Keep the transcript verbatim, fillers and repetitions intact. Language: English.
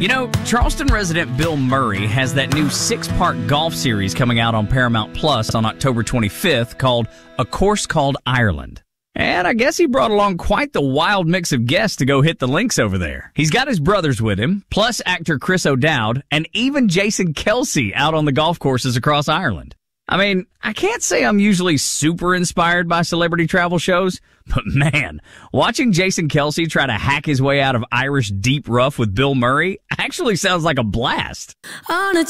You know, Charleston resident Bill Murray has that new six-part golf series coming out on Paramount Plus on October twenty-fifth called A Course Called Ireland. And I guess he brought along quite the wild mix of guests to go hit the links over there. He's got his brothers with him, plus actor Chris O'Dowd, and even Jason Kelce out on the golf courses across Ireland. I mean, I can't say I'm usually super inspired by celebrity travel shows, but man, watching Jason Kelce try to hack his way out of Irish deep rough with Bill Murray actually sounds like a blast. On a